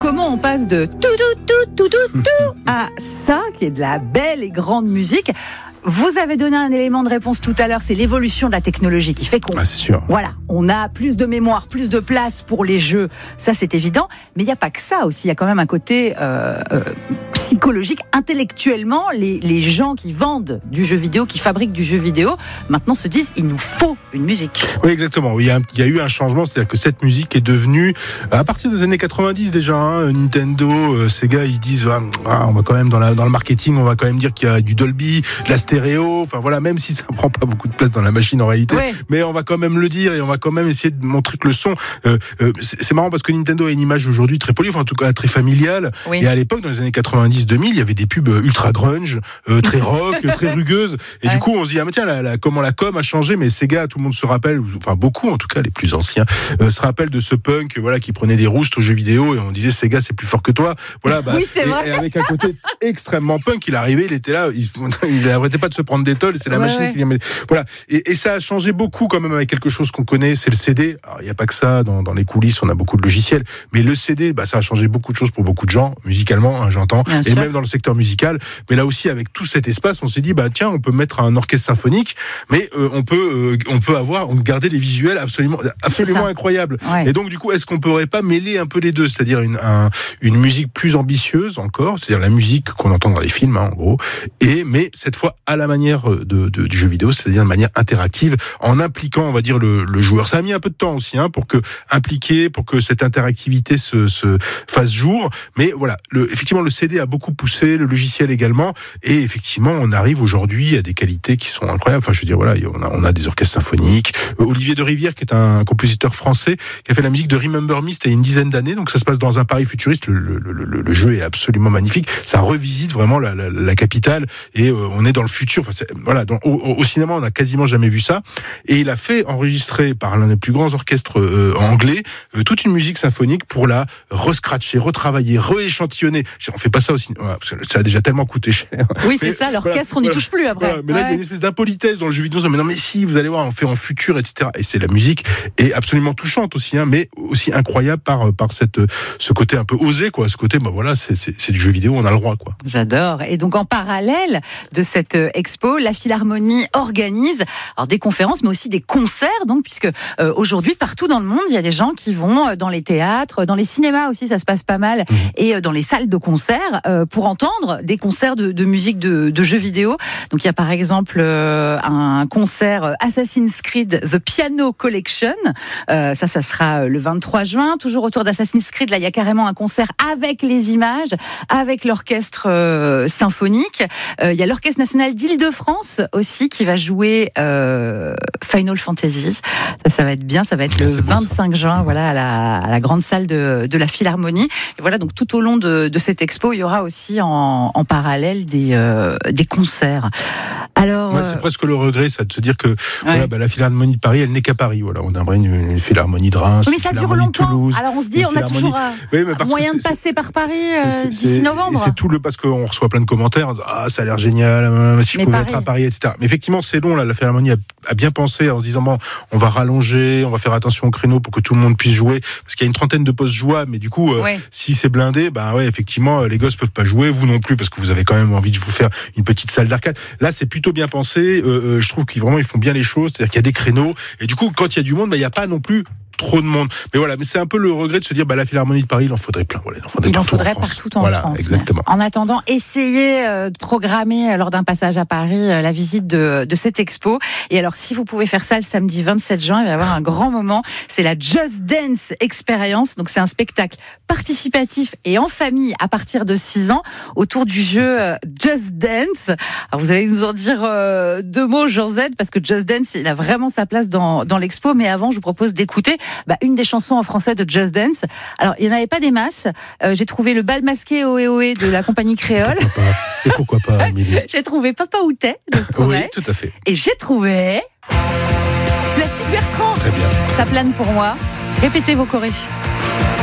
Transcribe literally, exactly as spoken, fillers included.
comment on passe de tout, tout, tout, tout, tout, tout à ça, qui est de la belle et grande musique. Vous avez donné un élément de réponse tout à l'heure, c'est l'évolution de la technologie qui fait qu'on, ah, c'est sûr. Voilà, on a plus de mémoire, plus de place pour les jeux, ça c'est évident, mais il n'y a pas que ça aussi, il y a quand même un côté euh, euh, psychologique, intellectuellement, les, les gens qui vendent du jeu vidéo, qui fabriquent du jeu vidéo, maintenant se disent, il nous faut une musique. Oui, exactement, il y a, il y a eu un changement, c'est-à-dire que cette musique est devenue, à partir des années quatre-vingt-dix déjà, hein, Nintendo, euh, Sega, ils disent, ah, on va quand même dans, la, dans le marketing, on va quand même dire qu'il y a du Dolby, de la stéréo, enfin voilà, même si ça prend pas beaucoup de place dans la machine en réalité, ouais. mais on va quand même le dire et on va quand même essayer de montrer que le son, euh, euh, c'est, c'est marrant parce que Nintendo a une image aujourd'hui très polie, enfin en tout cas très familiale, oui. et à l'époque, dans les années quatre-vingt-dix deux mille, il y avait des pubs ultra grunge, euh, très rock, très rugueuses, et ouais. du coup on se dit, ah mais tiens, la, la, comment la com a changé, mais Sega, tout le monde se rappelle, enfin beaucoup en tout cas, les plus anciens, euh, se rappellent de ce punk, voilà, qui prenait des roustes aux jeux vidéo, et on disait Sega c'est plus fort que toi, voilà, bah, oui, c'est et, vrai. et avec un côté extrêmement punk, il arrivait, il était là, il, il arrêtait pas de se prendre des tolls, c'est la ouais, machine ouais. qui lui voilà, et, et ça a changé beaucoup quand même avec quelque chose qu'on connaît, c'est le C D. Alors il n'y a pas que ça, dans, dans les coulisses on a beaucoup de logiciels, mais le C D, bah, ça a changé beaucoup de choses pour beaucoup de gens, musicalement, hein, j'entends, Bien et sûr. Même dans le secteur musical, mais là aussi avec tout cet espace, on s'est dit, bah tiens, on peut mettre un orchestre symphonique, mais euh, on peut euh, on peut avoir, on peut garder les visuels absolument, absolument incroyables. Ouais. Et donc du coup, est-ce qu'on pourrait pas mêler un peu les deux, c'est-à-dire une, un, une musique plus ambitieuse encore, c'est-à-dire la musique qu'on entend dans les films, hein, en gros, et mais cette fois à la manière de, de, du jeu vidéo, c'est-à-dire de manière interactive, en impliquant, on va dire, le, le joueur. Ça a mis un peu de temps aussi, hein, pour que impliquer, pour que cette interactivité se, se fasse jour. Mais voilà, le, effectivement, le C D a beaucoup poussé, le logiciel également, et effectivement, on arrive aujourd'hui à des qualités qui sont incroyables. Enfin, je veux dire, voilà, on a, on a des orchestres symphoniques. Olivier de Rivière, qui est un compositeur français, qui a fait la musique de Remember Me, c'était une dizaine d'années, donc ça se passe dans un Paris futuriste. Le, le, le, le jeu est absolument magnifique. Ça revisite vraiment la, la, la capitale, et euh, on est dans le futur. Enfin, c'est, voilà, dans, au, au cinéma, on n'a quasiment jamais vu ça. Et il a fait enregistrer par l'un des plus grands orchestres euh, anglais euh, toute une musique symphonique pour la rescratcher, retravailler, rééchantillonner. On fait pas ça au cinéma, voilà, parce que ça a déjà tellement coûté cher. Oui, c'est mais, ça, l'orchestre, voilà, on n'y voilà, touche plus après. Voilà, mais là, ouais. il y a une espèce d'impolitesse dans le jeu vidéo. Mais non, mais si, vous allez voir, on fait en futur, et cetera. Et c'est la musique est absolument touchante aussi, hein, mais aussi incroyable par par cette ce côté un peu osé, quoi. Ce côté, bah voilà, c'est, c'est, c'est du jeu vidéo, on a le droit, quoi. J'adore. Et donc en parallèle de cette expo, la Philharmonie organise alors des conférences, mais aussi des concerts, donc puisque euh, aujourd'hui partout dans le monde, il y a des gens qui vont dans les théâtres, dans les cinémas aussi, ça se passe pas mal, mmh. et euh, dans les salles de concert euh, pour entendre des concerts de, de musique de, de jeux vidéo. Donc il y a par exemple euh, un concert Assassin's Creed The Piano Collection. Euh, ça, ça sera le vingt-trois juin. Toujours autour d'Assassin's Creed, là, il y a carrément un concert avec les images, avec l'orchestre euh, symphonique. Euh, il y a l'Orchestre National d'Île-de-France aussi qui va jouer euh, Final Fantasy. Ça, ça va être bien. Ça va être ouais, le vingt-cinq juin, voilà, à la, à la grande salle de, de la Philharmonie. Et voilà, donc tout au long de, de cette expo, il y aura aussi en, en parallèle des, euh, des concerts. Alors, ouais, c'est presque le regret, ça, de se dire que ouais. voilà, bah, la Philharmonie de Paris, elle n'est qu'à Paris. Voilà, on aimerait une, une Philharmonie de Reims, oui, mais ça une dure longtemps. De Toulouse. Alors on se dit, on a toujours un oui, moyen de passer par Paris euh, c'est, d'ici c'est, novembre. C'est tout le parce qu'on reçoit plein de commentaires. Ah, ça a l'air génial. Si je mais pouvais Paris. être à Paris, et cetera. Mais effectivement, c'est long. Là, la Philharmonie a, a bien pensé en se disant bon, on va rallonger, on va faire attention au créneau pour que tout le monde puisse jouer, parce qu'il y a une trentaine de postes jouables. Mais du coup, euh, ouais. si c'est blindé, bah ouais, effectivement, les gosses peuvent pas jouer, vous non plus, parce que vous avez quand même envie de vous faire une petite salle d'arcade. Là, c'est plutôt bien pensé. Euh, euh, je trouve qu'ils vraiment ils font bien les choses, c'est-à-dire qu'il y a des créneaux et du coup, quand il y a du monde, bah il y a pas non plus trop de monde. Mais voilà, mais c'est un peu le regret de se dire, bah, la Philharmonie de Paris, il en faudrait plein. Voilà, il en faudrait, il partout, en faudrait en France. partout en voilà, France. Exactement. En attendant, essayez euh, de programmer euh, lors d'un passage à Paris euh, la visite de, de cette expo. Et alors, si vous pouvez faire ça le samedi vingt-sept juin, il va y avoir un grand moment. C'est la Just Dance Experience. Donc, c'est un spectacle participatif et en famille à partir de six ans autour du jeu euh, Just Dance. Alors, vous allez nous en dire euh, deux mots, Jean Z, parce que Just Dance, il a vraiment sa place dans, dans l'expo. Mais avant, je vous propose d'écouter bah, une des chansons en français de Just Dance. Alors, il n'y en avait pas des masses. Euh, j'ai trouvé le bal masqué Ohé Ohé de la compagnie créole. Et pourquoi pas, Et pourquoi pas Émilie. J'ai trouvé Papa Outé de Stromae. Oui, tout à fait. Et j'ai trouvé Plastique Bertrand. Très bien. Ça plane pour moi. Répétez vos chorés.